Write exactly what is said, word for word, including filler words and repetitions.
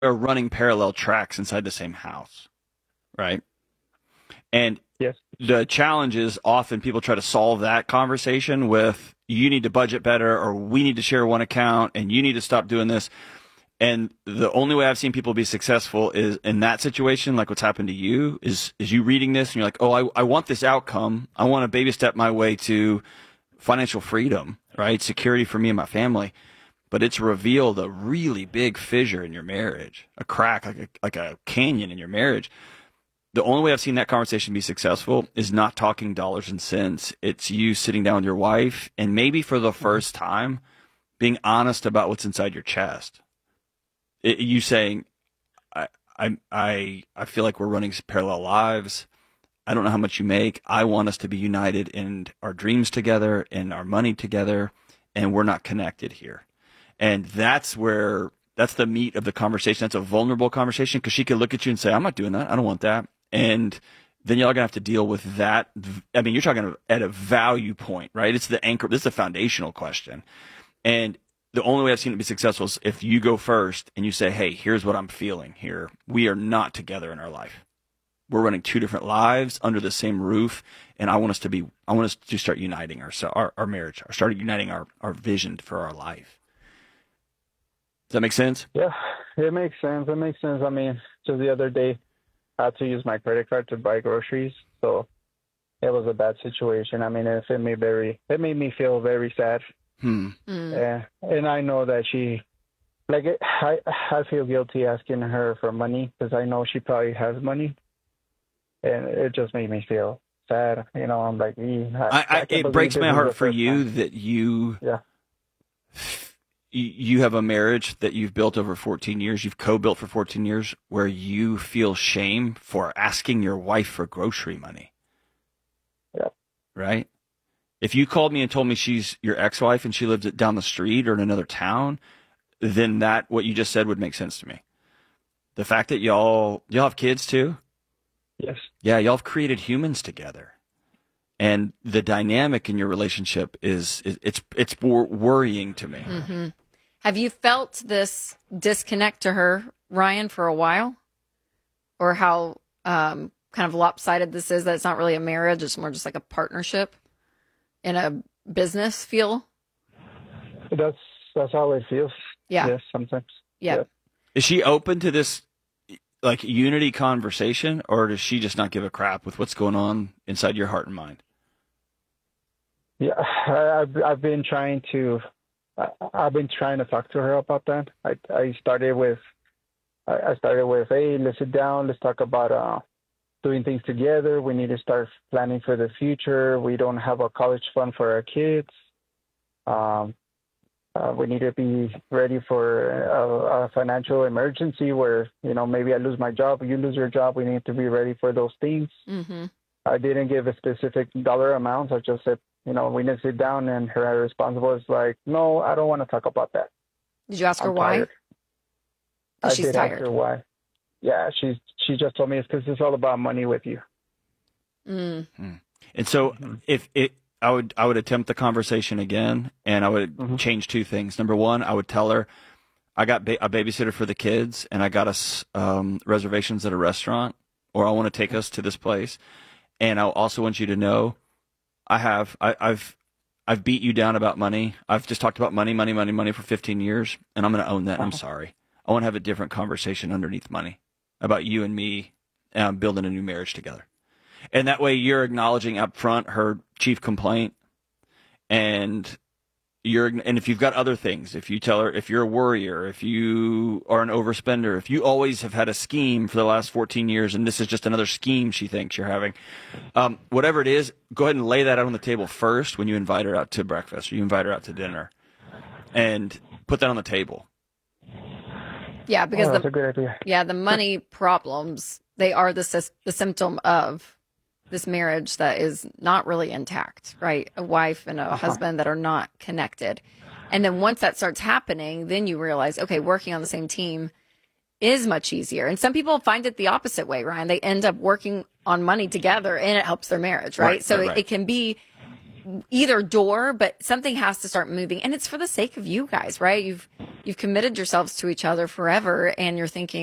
are running parallel tracks inside the same house, right? And Yes. the challenge is often people try to solve that conversation with you need to budget better or we need to share one account and you need to stop doing this. And the only way I've seen people be successful is in that situation, like what's happened to you, is is you reading this and you're like, oh, I, I want this outcome. I want to baby step my way to financial freedom, right? Security for me and my family. But it's revealed a really big fissure in your marriage, a crack, like a, like a canyon in your marriage. The only way I've seen that conversation be successful is not talking dollars and cents. It's you sitting down with your wife and maybe for the first time being honest about what's inside your chest. It, you saying, I, I, I, I feel like we're running parallel lives. I don't know how much you make. I want us to be united in our dreams together, in our money together, and we're not connected here. And that's where, that's the meat of the conversation. That's a vulnerable conversation because she could look at you and say, I'm not doing that. I don't want that. And then y'all are going to have to deal with that. I mean, you're talking at a value point, right? It's the anchor. This is a foundational question. And the only way I've seen it be successful is if you go first and you say, hey, here's what I'm feeling here. We are not together in our life. We're running two different lives under the same roof. And I want us to be, I want us to start uniting our, our, our marriage, or start uniting our, our vision for our life. Does that make sense? Yeah, it makes sense. It makes sense. I mean, just the other day, I had to use my credit card to buy groceries. So it was a bad situation. I mean, it made me very, it made me feel very sad. Hmm. Mm. Uh, and I know that she, like, I, I feel guilty asking her for money because I know she probably has money. And it just made me feel sad. You know, I'm like, I, I, I, it breaks my heart for you time. that you, yeah. you have a marriage that you've built over fourteen years. You've co-built for fourteen years where you feel shame for asking your wife for grocery money. Yeah. Right? If you called me and told me she's your ex-wife and she lived down the street or in another town, then that, what you just said would make sense to me. The fact that y'all, y'all have kids too? Yes. Yeah, y'all have created humans together. And the dynamic in your relationship is, it's, it's worrying to me. Mm-hmm. Have you felt this disconnect to her, Ryan, for a while? Or how um, kind of lopsided this is, that it's not really a marriage, it's more just like a partnership in a business feel? That's that's how it feels. Yeah. Yes, sometimes. Yeah. yeah. Is she open to this like unity conversation, or does she just not give a crap with what's going on inside your heart and mind? Yeah, I, I've I've been trying to I, I've been trying to talk to her about that. I I started with I, I started with hey, let's sit down, let's talk about uh doing things together. We need to start planning for the future. We don't have a college fund for our kids. Um, uh, we need to be ready for a, a financial emergency where, you know, maybe I lose my job, you lose your job. We need to be ready for those things. Mm-hmm. I didn't give a specific dollar amount. I just said, you know, we need to sit down, and her response was like, no, I don't want to talk about that. Did you ask her I'm why? Tired. I she's did tired. ask her why. Yeah, she's she just told me it's because it's all about money with you. Mm. And so, mm-hmm. if it, I would I would attempt the conversation again, and I would mm-hmm. change two things. Number one, I would tell her I got ba- a babysitter for the kids, and I got us um, reservations at a restaurant, or I want to take us to this place, and I also want you to know I have I, I've I've beat you down about money. I've just talked about money, money, money, money for fifteen years, and I'm going to own that. Uh-huh. I'm sorry. I want to have a different conversation underneath money about you and me um, building a new marriage together. And that way you're acknowledging up front her chief complaint, and you're, and if you've got other things, if you tell her, if you're a worrier, if you are an overspender, if you always have had a scheme for the last fourteen years and this is just another scheme she thinks you're having, um, whatever it is, go ahead and lay that out on the table first when you invite her out to breakfast or you invite her out to dinner, and put that on the table. Yeah, because oh, that's the a good idea. yeah the money problems, they are the the symptom of this marriage that is not really intact, right? A wife and a uh-huh. husband that are not connected. And then once that starts happening, then you realize, okay, working on the same team is much easier. And some people find it the opposite way, Ryan. They end up working on money together and it helps their marriage, right? right so right, right. It, it can be either door, but something has to start moving. And it's for the sake of you guys, right? You've, you've committed yourselves to each other forever and you're thinking,